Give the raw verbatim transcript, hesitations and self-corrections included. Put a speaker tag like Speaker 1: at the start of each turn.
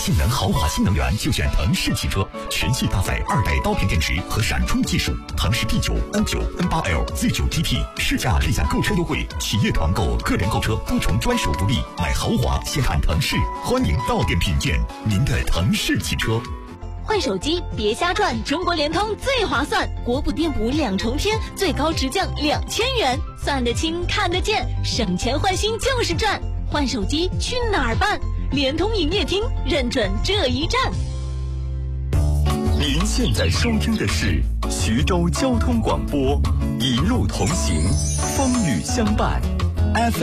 Speaker 1: 性能豪华新能源就选腾势汽车，全系搭载二代刀片电池和闪充技术。腾势 D 九、N 九、N 八 L、Z 九 G T 试驾立享购车优惠，企业团购、个人购车多重专属福利。买豪华先看腾势，欢迎到店品鉴您的腾势汽车。
Speaker 2: 换手机别瞎转，中国联通最划算，国补电补两重天，最高直降两千元，算得清看得见，省钱换新就是赚。换手机去哪儿办？联通营业厅认准这一站。
Speaker 3: 您现在收听的是徐州交通广播，一路同行，风雨相伴。F M